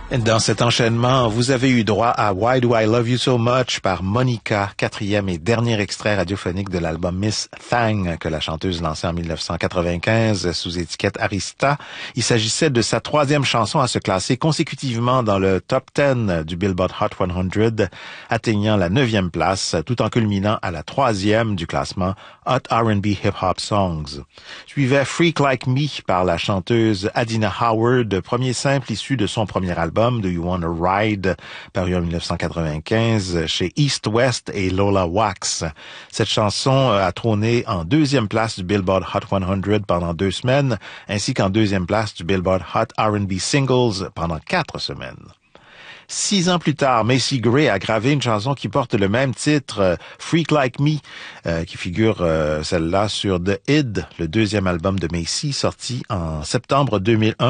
Dans cet enchaînement, vous avez eu droit à Why Do I Love You So Much par Monica, quatrième et dernier extrait radiophonique de l'album Miss Thang que la chanteuse lançait en 1995 sous étiquette Arista. Il s'agissait de sa troisième chanson à se classer consécutivement dans le top 10 du Billboard Hot 100, atteignant la 9e place tout en culminant à la 3e du classement Hot R&B Hip Hop Songs. Suivait Freak Like Me par la chanteuse Adina Howard, premier simple issu de son premier album Do You Wanna Ride, paru en 1995 chez East West et Lola Wax. Cette chanson a trôné en 2e place du Billboard Hot 100 pendant 2 semaines, ainsi qu'en 2e place du Billboard Hot R&B Singles pendant 4 semaines. 6 ans plus tard, Macy Gray a gravé une chanson qui porte le même titre, Freak Like Me, qui figure celle-là sur The Id, le 2e album de Macy, sorti en septembre 2001.